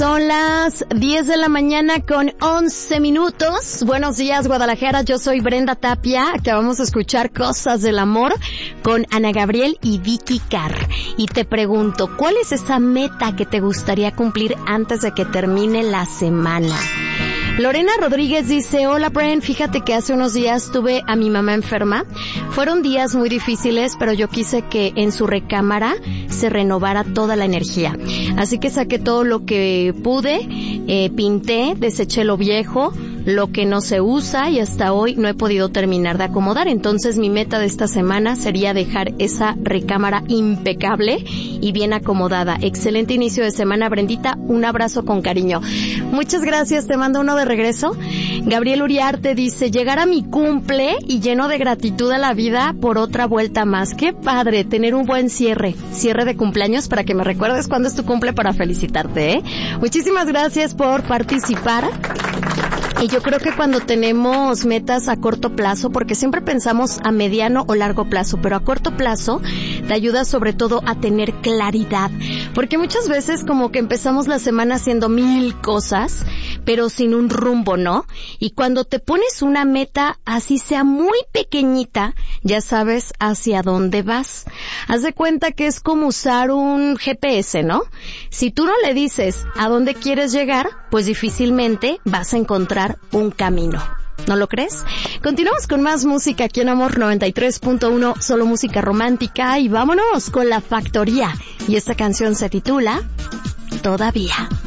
Son las 10 de la mañana con 11 minutos. Buenos días, Guadalajara. Yo soy Brenda Tapia. Acabamos de escuchar Cosas del Amor con Ana Gabriel y Vicky Carr. Y te pregunto, ¿cuál es esa meta que te gustaría cumplir antes de que termine la semana? Lorena Rodríguez dice, hola Bren, fíjate que hace unos días tuve a mi mamá enferma. Fueron días muy difíciles, pero yo quise que en su recámara se renovara toda la energía. Así que saqué todo lo que pude, pinté, deseché lo viejo, lo que no se usa y hasta hoy no he podido terminar de acomodar. Entonces mi meta de esta semana sería dejar esa recámara impecable y bien acomodada. Excelente inicio de semana, Brendita. Un abrazo con cariño. Muchas gracias, te mando uno de regreso. Gabriel Uriarte dice, llegar a mi cumple y lleno de gratitud a la vida por otra vuelta más. Qué padre tener un buen cierre de cumpleaños para que me recuerdes cuándo es tu cumple para felicitarte, ¿eh? Muchísimas gracias por participar. Y yo creo que cuando tenemos metas a corto plazo, porque siempre pensamos a mediano o largo plazo, pero a corto plazo te ayuda sobre todo a tener claridad, porque muchas veces como que empezamos la semana haciendo 1000 cosas, pero sin un rumbo, ¿no? Y cuando te pones una meta, así sea muy pequeñita, ya sabes hacia dónde vas. Haz de cuenta que es como usar un GPS, ¿no? Si tú no le dices a dónde quieres llegar, pues difícilmente vas a encontrar un camino. ¿No lo crees? Continuamos con más música aquí en Amor 93.1, solo música romántica, y vámonos con La Factoría. Y esta canción se titula Todavía.